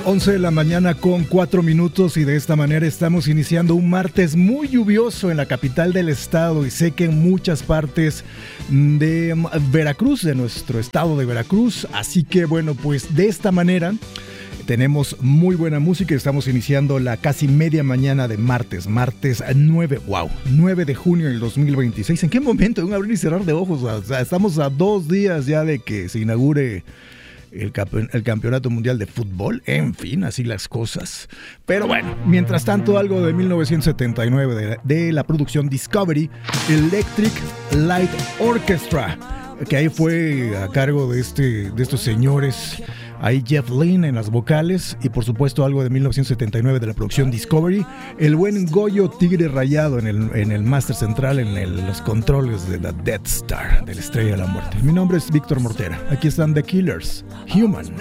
11 de la mañana con 4 minutos y de esta manera estamos iniciando un martes muy lluvioso en la capital del estado y sé que en muchas partes de Veracruz, de nuestro estado de Veracruz. Así que bueno, pues de esta manera tenemos muy buena música y estamos iniciando la casi media mañana de martes 9 de junio del 2026. ¿En qué momento? Un abrir y cerrar de ojos. O sea, estamos a 2 días ya de que se inaugure el campeonato mundial de fútbol. En fin, así las cosas. Pero bueno, mientras tanto, algo de 1979 de la producción Discovery, Electric Light Orchestra, que ahí fue a cargo de estos señores. Ahí Jeff Lynne en las vocales y por supuesto algo de 1979 de la producción Discovery. El buen Goyo Tigre Rayado en el máster central, en los controles de la Death Star, de la Estrella de la Muerte. Mi nombre es Víctor Mortera. Aquí están The Killers, Human.